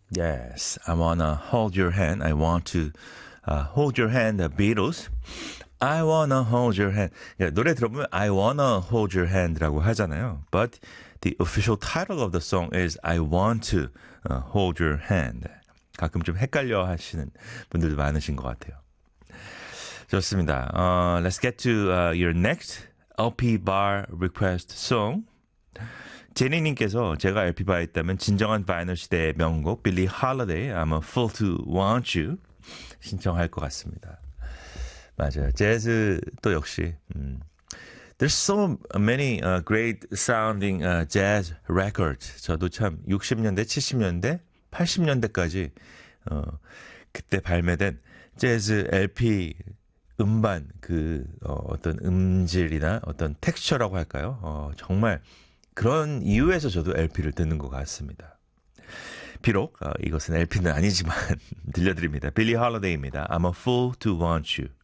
Yes, I wanna hold your hand. I want to hold your hand. The Beatles. I wanna hold your hand. 야, 노래 들어보면 I wanna hold your hand라고 하잖아요. But the official title of the song is I want to hold your hand. 가끔 좀 헷갈려 하시는 분들도 많으신 것 같아요. 좋습니다. Let's get to your next LP bar request song. 제니님께서 제가 LP 바에 있다면 진정한 바이널 시대의 명곡 빌리 할러데이 I'm a fool to want you 신청할 것 같습니다. 맞아요. 재즈 또 역시 There's so many great sounding jazz records. 저도 참 60년대, 70년대, 80년대까지 그때 발매된 재즈 LP 음반 그 어떤 음질이나 어떤 텍스처라고 할까요? 정말 그런 이유에서 저도 LP를 듣는 것 같습니다. 비록 이것은 LP는 아니지만 들려드립니다. 빌리 할러데이입니다. I'm a fool to want you.